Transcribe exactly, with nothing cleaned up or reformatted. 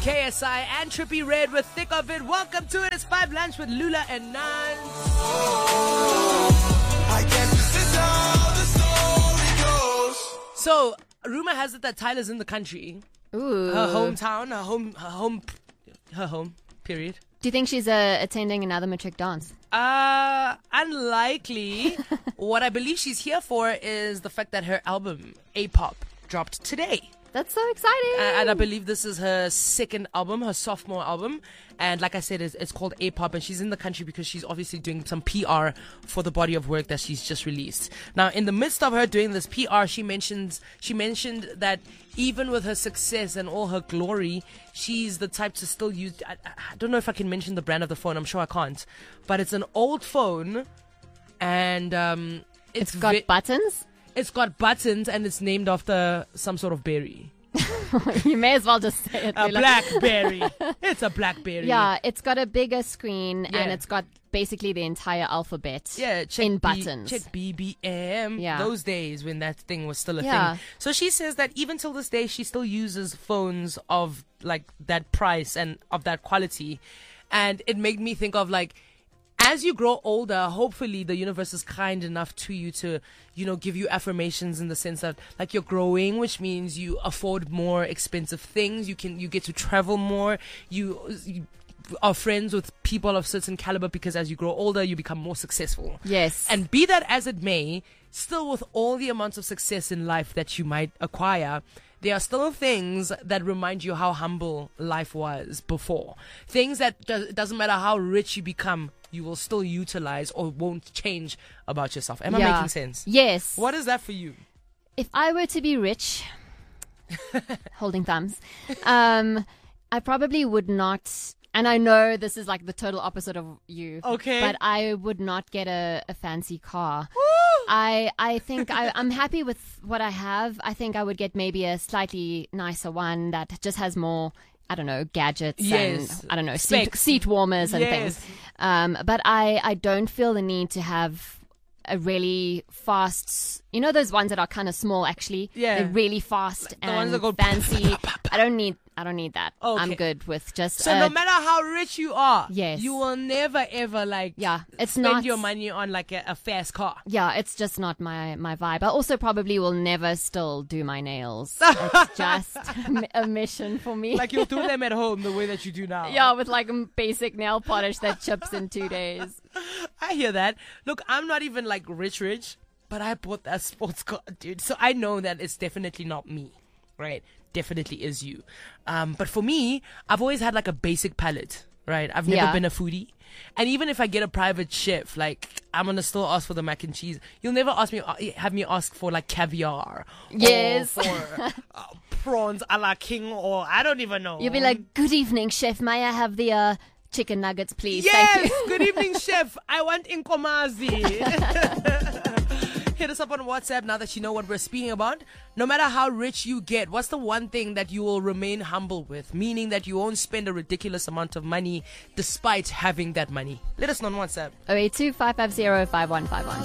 K S I and Trippie Redd with Thick of It. Welcome to it. It's Five Lunch with Lula and Nan. I guess this is how the story goes. So, rumor has it that Tyler's in the country. Ooh. Her hometown, her home, her home, her home, period. Do you think she's uh, attending another matric dance? Uh, unlikely. What I believe she's here for is the fact that her album, A-Pop, dropped today. That's so exciting. Uh, and I believe this is her second album, her sophomore album. And like I said, it's, it's called A-Pop. And she's in the country because she's obviously doing some P R for the body of work that she's just released. Now, in the midst of her doing this P R, she mentions she mentioned that even with her success and all her glory, she's the type to still use... I, I don't know if I can mention the brand of the phone. I'm sure I can't. But it's an old phone. And um, it's, it's got vi- buttons? It's got buttons and it's named after some sort of berry. You may as well just say it. A Lula. blackberry. It's a blackberry. Yeah, it's got a bigger screen Yeah. and it's got basically the entire alphabet Yeah, check in B- buttons. check B B M. Yeah. Those days when that thing was still a Yeah. thing. So she says that even till this day, she still uses phones of like that price and of that quality. And it made me think of like, as you grow older, hopefully the universe is kind enough to you to, you know, give you affirmations in the sense that like you're growing, which means you afford more expensive things. You can, you get to travel more. You, you are friends with people of certain caliber because as you grow older, you become more successful. Yes. And be that as it may, still with all the amounts of success in life that you might acquire, there are still things that remind you how humble life was before. Things that do- doesn't matter how rich you become, you will still utilize or won't change about yourself. Am I Yeah. making sense? Yes. What is that for you? If I were to be rich, holding thumbs, um, I probably would not. And I know this is like the total opposite of you. Okay. But I would not get a, a fancy car. I I think I, I'm happy with what I have. I think I would get maybe a slightly nicer one that just has more, I don't know, gadgets Yes. and, I don't know, seat, Specs. seat warmers and Yes. things. Um, but I, I don't feel the need to have a really fast, you know, those ones that are kind of small actually. Yeah. They're really fast The and ones that go fancy. I don't need I don't need that. Okay. I'm good with just So uh, no matter how rich you are, Yes. you will never ever like yeah, it's spend not your money on like a, a fast car. Yeah, it's just not my, my vibe. I also probably will never still do my nails. It's just a mission for me. Like you'll do them at home the way that you do now. yeah, with like a basic nail polish that chips in two days. I hear that. Look, I'm not even like rich rich, but I bought that sports car, dude. So I know that it's definitely not me, right? Definitely is you. Um, but for me, I've always had like a basic palate, right? I've never Yeah. been a foodie. And even if I get a private chef, like I'm gonna still ask for the mac and cheese. You'll never ask me, uh, have me ask for like caviar, Yes. or for uh, prawns a la king, or I don't even know. You'll be like, good evening, chef. May I have the uh, chicken nuggets, please? yes, Thank you. good evening, chef. I want inkomazi. Hit us up on WhatsApp now that you know what we're speaking about. No matter how rich you get, what's the one thing that you will remain humble with? Meaning that you won't spend a ridiculous amount of money despite having that money. Let us know on WhatsApp. oh eight two, five five zero, five one five one.